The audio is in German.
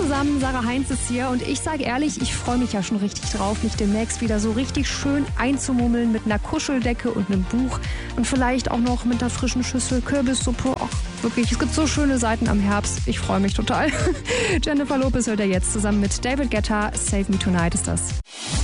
zusammen, Sarah Heinz ist hier und ich sage ehrlich, ich freue mich ja schon richtig drauf, mich demnächst wieder so richtig schön einzumummeln mit einer Kuscheldecke und einem Buch und vielleicht auch noch mit einer frischen Schüssel Kürbissuppe. Ach, wirklich, es gibt so schöne Seiten am Herbst. Ich freue mich total. Jennifer Lopez hört er jetzt zusammen mit David Guetta. Save Me Tonight ist das.